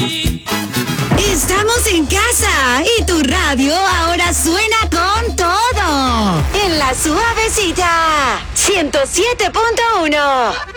Estamos en casa y tu radio ahora suena con todo. En La Suavecita 107.1.